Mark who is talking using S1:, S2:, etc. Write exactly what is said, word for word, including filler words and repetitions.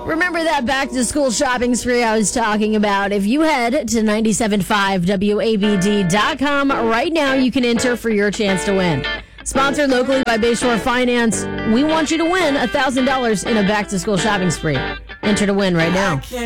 S1: Remember that back-to-school shopping spree I was talking about? If you head to nine seven five W A B D dot com right now, you can enter for your chance to win. Sponsored locally by Bayshore Finance, we want you to win one thousand dollars in a back-to-school shopping spree. Enter to win right now.